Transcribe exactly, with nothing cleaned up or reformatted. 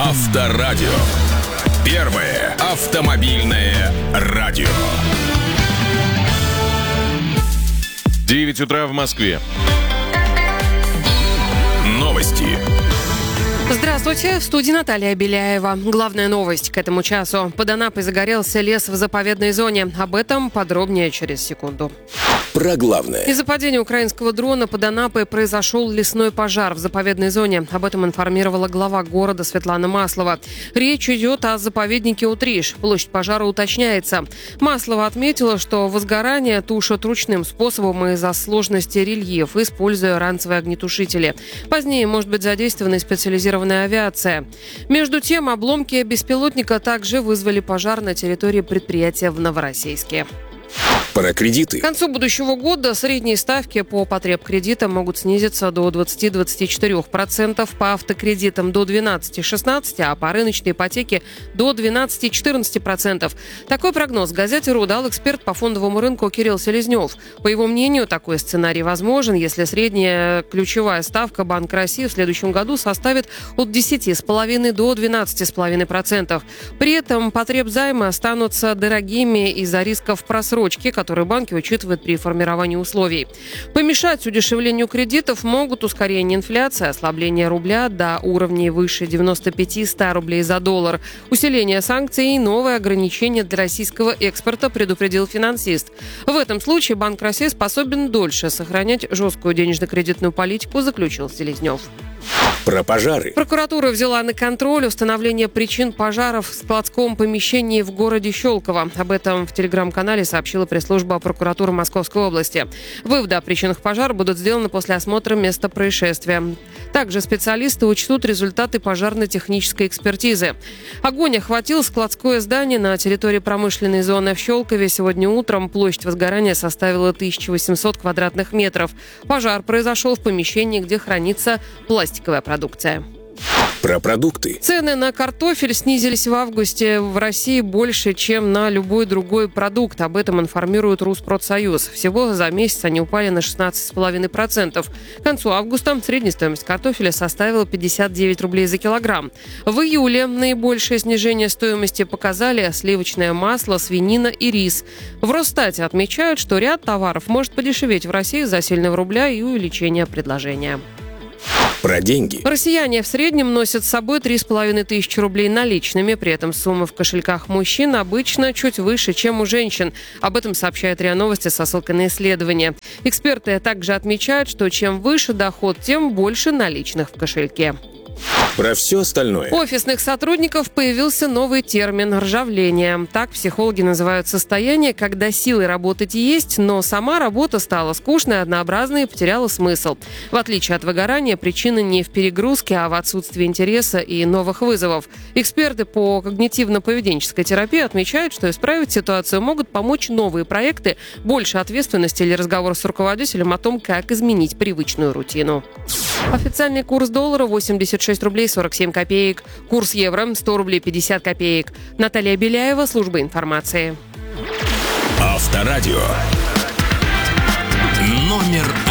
Авторадио. Первое автомобильное радио. девять утра в Москве. Новости. Здравствуйте, в студии Наталья Беляева. Главная новость к этому часу. Под Анапой загорелся лес в заповедной зоне. Об этом подробнее через секунду. Про главное. Из-за падения украинского дрона под Анапой произошел лесной пожар в заповедной зоне. Об этом информировала глава города Светлана Маслова. Речь идет о заповеднике Утриш. Площадь пожара уточняется. Маслова отметила, что возгорание тушат ручным способом из-за сложности рельефа, используя ранцевые огнетушители. Позднее может быть задействована специализированная авиация. Между тем, обломки беспилотника также вызвали пожар на территории предприятия в Новороссийске. Про кредиты. К концу будущего года средние ставки по потребкредитам могут снизиться до двадцать-двадцать четыре процента, по автокредитам до двенадцать-шестнадцать процентов, а по рыночной ипотеке до двенадцать-четырнадцать процентов. Такой прогноз газете РУ дал эксперт по фондовому рынку Кирилл Селезнев. По его мнению, такой сценарий возможен, если средняя ключевая ставка Банка России в следующем году составит от десяти целых пяти десятых до двенадцати целых пяти десятых процента. При этом потребзаймы останутся дорогими из-за рисков просрочки, которые банки учитывают при формировании условий. Помешать удешевлению кредитов могут ускорение инфляции, ослабление рубля до уровней выше девяноста пяти - ста рублей за доллар, усиление санкций и новые ограничения для российского экспорта, предупредил финансист. В этом случае Банк России способен дольше сохранять жесткую денежно-кредитную политику, заключил Селезнев. Про пожары. Прокуратура взяла на контроль установление причин пожаров в складском помещении в городе Щелково. Об этом в телеграм-канале сообщила пресс-служба прокуратуры Московской области. Выводы о причинах пожара будут сделаны после осмотра места происшествия. Также специалисты учтут результаты пожарно-технической экспертизы. Огонь охватил складское здание на территории промышленной зоны в Щелкове. Сегодня утром площадь возгорания составила тысяча восемьсот квадратных метров. Пожар произошел в помещении, где хранится пластиковая продукция. Про продукты. Цены на картофель снизились в августе в России больше, чем на любой другой продукт. Об этом информирует Rusпродсоюз. Всего за месяц они упали на шестнадцать целых пять десятых процента. К концу августа средняя стоимость картофеля составила пятьдесят девять рублей за килограмм. В июле наибольшее снижение стоимости показали сливочное масло, свинина и рис. В Росстате отмечают, что ряд товаров может подешеветь в России из-за сильного рубля и увеличения предложения. Про деньги. Россияне в среднем носят с собой три с половиной тысячи рублей наличными. При этом сумма в кошельках мужчин обычно чуть выше, чем у женщин. Об этом сообщает РИА Новости со ссылкой на исследование. Эксперты также отмечают, что чем выше доход, тем больше наличных в кошельке. Про все остальное. У офисных сотрудников появился новый термин – ржавление. Так психологи называют состояние, когда силы работать есть, но сама работа стала скучной, однообразной и потеряла смысл. В отличие от выгорания, причина не в перегрузке, а в отсутствии интереса и новых вызовов. Эксперты по когнитивно-поведенческой терапии отмечают, что исправить ситуацию могут помочь новые проекты, больше ответственности или разговор с руководителем о том, как изменить привычную рутину. Официальный курс доллара восемьдесят шесть рублей сорок семь копеек. Курс евро сто рублей пятьдесят копеек. Наталья Беляева, служба информации. Авторадио. Номер